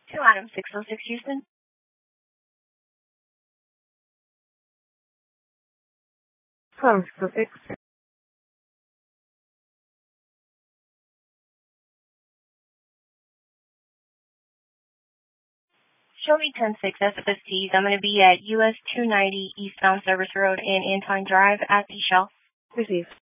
To Adam 606 Houston. Hello, 606. Show me 106 SFSTs. I'm going to be at US 290 eastbound Service Road and Anton Drive at the Shell. Received.